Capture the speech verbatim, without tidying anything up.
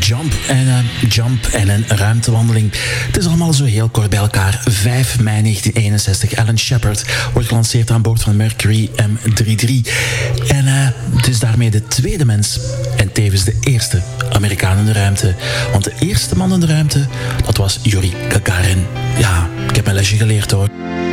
Jump en, uh, Jump en een ruimtewandeling. Het is allemaal zo heel kort bij elkaar. vijf mei negentien eenenzestig. Alan Shepard wordt gelanceerd aan boord van Mercury M drieëndertig. En uh, het is daarmee de tweede mens en tevens de eerste Amerikaan in de ruimte. Want de eerste man in de ruimte, dat was Yuri Gagarin. Ja, ik heb mijn lesje geleerd hoor.